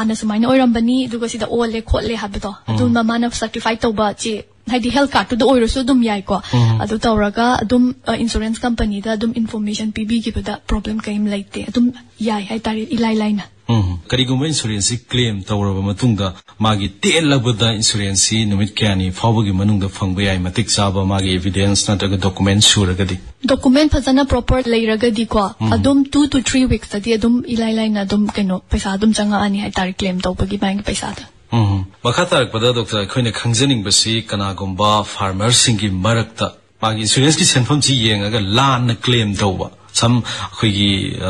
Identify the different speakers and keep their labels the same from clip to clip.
Speaker 1: हाना सुमाइना ओइरंबनी दुगा सिदा ओले खोले हाबतो अदु मामाना सर्टिफाइड तौबा चे हाइदि हेल्थ कार्ड तो ओइरसु दुम याइ को अदु तौरगा दुम इंश्योरेंस कंपनी दा दुम इन्फॉर्मेशन पीबी गिबदा प्रॉब्लम कयम लाइते दुम याइ हाइ तारि इलाइ लाइना
Speaker 2: करिगुम इंश्योरेंस क्लेम तौरबा मतुंगदा मागी तेलबदा इंश्योरेंस नुमित क्यानी फावबगी मनुंगदा फंगबा याइ मतिक चाबा मागी एविडेंस नत्रगा डॉक्यूमेंट सुरगदी
Speaker 1: डॉक्यूमेंट फजना प्रॉपर लेरगदी को अदुम 2 to 3 weeks तदी अदुम इलाइ लाइना अदुम केनो पैसा अदुम चंगा आनी हाइ तारि क्लेम तौबगी बैंक पैसा दा
Speaker 2: मखा तारकपदा डॉक्टर अखोइने खंगजनिंगबसी कनागुम्बा फार्मर सिंगी मरकता मागी इंश्योरेंस की सेंफम ची येंगा लान क्लेम तौबा सम अखोइगी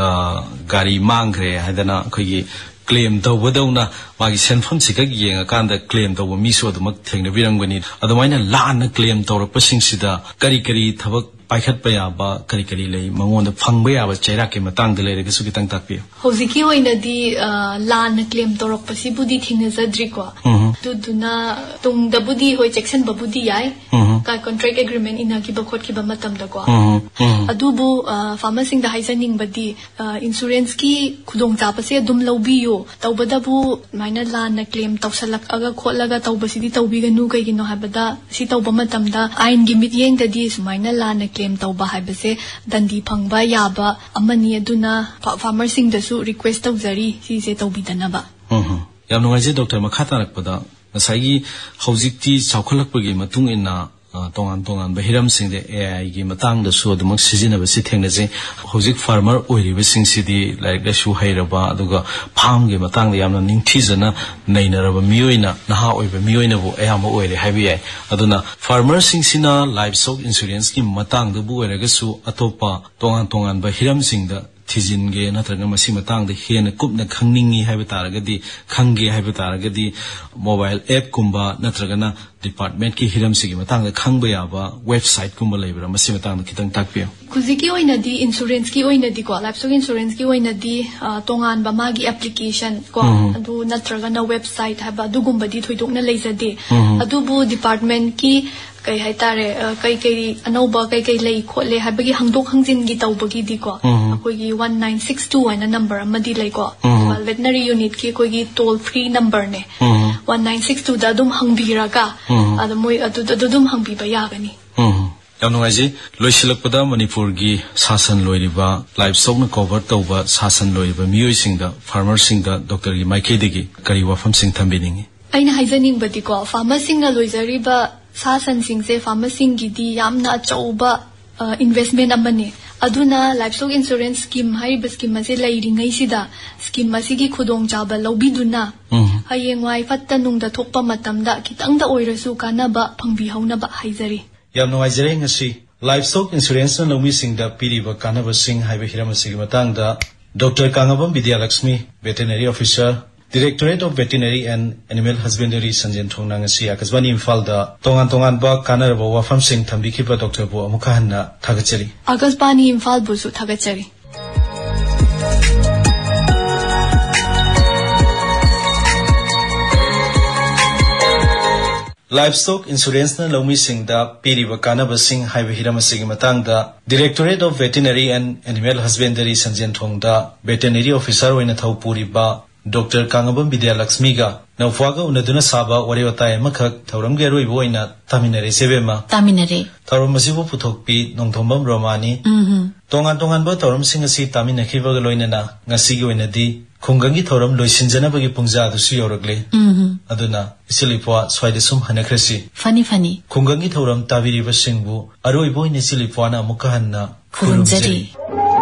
Speaker 2: गाड़ी मांगरे हाइदना अखोइगी क्लेम तौबदौना मागी सेंफम सिका येंगा कांदा क्लेम तौबा मिसो अदुमक थेंगनबिरंगबनी अदुमाइना लान क्लेम तौरपसिंगसिदा करी करी थबक पाइखत पयाबा करी करी लई मंगोंद फंगबा याबा चेरा के मतंग दे लेरगसु कितंग ताकपियो
Speaker 1: होजिकी ओइनदी लान क्लेम तौरपसि बुदी थिंगनजद्री को दुदुना तुंगदबुदी होय सेक्शन बबुदी याय का कॉन्ट्रैक्ट एग्रीमेंट इनाकी बखोट की बमतम दको अदुबु फार्मसिंग द हाइजनिंग बदी इंश्योरेंस की खुदोंग चापसे दुम लौबियो तौबदबु माइना लान क्लेम तौसलक अगा खोलगा तौबसिदी तौबिगनु कइगिनो हाबदा सि तौब मतमदा आइन गी मिटियेंग ददी सुमाइना लान क्लेम तौबा हाबसे दंदी फंगबा याबा अमनी अदुना फार्मसिंग दसु रिक्वेस्ट तौजरी सिसे तौबिदनबा
Speaker 2: याम नुंगाइजे डॉक्टर मखा तारकपदा नसाइगी हौजिक्ति चावखलकपगी मतुंग इना तोंगान तोंगान बहिरम सिंगदे एआई गी मतंग दसु अदुमक सिजिनबसि थेंगनजे हौजिक फार्मर ओइरिबसिंग सिदी लाइक दसु हैरबा अदुगा फार्म गे मतंग यामना निंगथिजना नैनरबा मियोइना नहा ओइबा मियोइनाबु एयाम ओइरे हाइबियाय अदुना फार्मर सिंगसिना लाइफ स्टॉक इंश्योरेंस की मतंग दबु ओइरगसु अतोपा तोंगान तोंगान बहिरम सिंगदा थिजिनगे नत्रगा मसी मतंग दे हेन कुपना खंगनिंगी हाइबा तारगदी खंगे हाइबा तारगदी मोबाइल ऐप कुंबा नत्रगना डिपार्टमेंट की हिरम सिगी मतंग खंगबा याबा वेबसाइट कुंबा लेबरा मसी मतंग खितंग ताकपियो
Speaker 1: कुजिकी ओइनदी इंश्योरेंस की ओइनदी को लाइफ स्टॉक इंश्योरेंस की ओइनदी तोंगान बा मागी एप्लीकेशन को अदु नत्रगना वेबसाइट हाबा दुगुंबदी थोइदोकना लेजदे अदुबु डिपार्टमेंट की कई है तारे कई कई अनौबा कई कई लई खोले हाबगी हंगदोक हंगजिन गी तौबगी दिको अखोगी 1962 है नंबर अमदी लईको वेटनरी यूनिट की कोई टोल फ्री नंबर ने 1962 दा दुम हंगबिरागा अदु मोय अदु दुम हंगबिबा यागनी
Speaker 2: यानुंगाइजे लोइसिलकपदा मणिपुर की शासन लोइरिबा लाइफ स्टॉक न कवर तौबा शासन लोइरिबा मियोइसिंगदा फार्मर सिंगदा डॉक्टर की माइकेदेगी करी वफम सिंग थंबिनिंगी
Speaker 1: अइना हाइजनिंग बदिको फार्मर सिंग न लोइजरिबा शासन सिंग से फार्मर सिंग गिदी यामना अचौबा इन्वेस्टमेंट अमने अदुना life stock insurance scheme HYBE scheme से लैरिंगै सिदा स्कीम मसिगी खुदोंग चाबा लौबिदुना हयेंवाई फत्ता नुंगदा थोकपा मतमदा खितंगदा ओइरसु कानाबा फंबिहौनबा हाइजरी
Speaker 2: याम नुवाइजरे ngasi लाइफ स्टॉक इंश्योरेंस न लौमी सिंगदा पीरिबा कानाबा सिंग हाइबा हिरामसिगी मतंगदा doctor कांगाबम Vidyalakshmi veterinary officer Directorate of Veterinary and Animal Husbandry Sanjen Thongna ngasi akasbani Imphal da tongan tongan ba kanaraba wafam sing thambikhiba Dr. Bu amukha hanna thagachari
Speaker 1: akasbani Imphal bu su thagachari
Speaker 2: Livestock Insurance na lawmi sing da piriba kanaba sing haiba hiramasigi matang da Directorate of Veterinary and Animal Husbandry Sanjen Thongda Veterinary Officer oina thaupuri ba Dr. Kangabam Vidyalakshmi ga Naufaga unaduna saba wariwatay makhak thauram ge roi boina taminare sebema
Speaker 1: taminare
Speaker 2: thauram masibu puthokpi nongthombam romani tongan tongan ba thauram sing asi taminakhiba ga loinana ngasi gi oinadi khungangi thauram loisinjana bagi pungja du su yoragle aduna isilipwa swaide sum hanakrasi
Speaker 1: fani
Speaker 2: khungangi thauram tabiri ba singbu aroi boina isilipwa na mukhanna khurumjari